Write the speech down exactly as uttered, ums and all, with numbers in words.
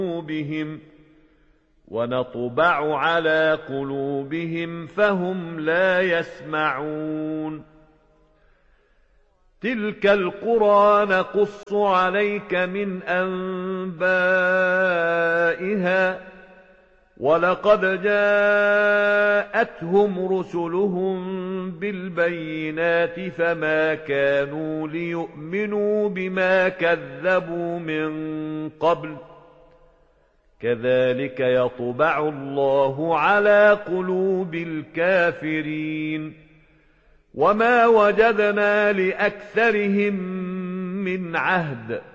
قلوبهم ونطبع على قلوبهم فهم لا يسمعون. تلك القرى نقص عليك من أنبائها ولقد جاءتهم رسلهم بالبينات فما كانوا ليؤمنوا بما كذبوا من قبل كذلك يطبع الله على قلوب الكافرين. وما وجدنا لأكثرهم من عهد